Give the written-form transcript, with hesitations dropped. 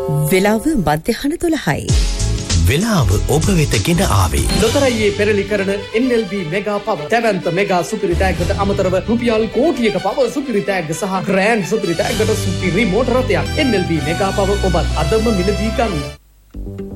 වෙලාව මධ්‍යහන 12යි. වෙලාව ඔබ වෙත ගෙන ආවේ ලොතරැයියේ පෙරලි කරන NLB මෙගා පව දැවැන්ත මෙගා සුපිරි තෑග්ගට අමතරව රුපියල් කෝටියක පව සුපිරි තෑග්ග සහ ග්‍රෑන්ඩ් සුපිරි තෑග්ගට සුපිරි මෝටර රථයක් NLB මෙගා පව ඔබත් අදම මිලදී ගන්න.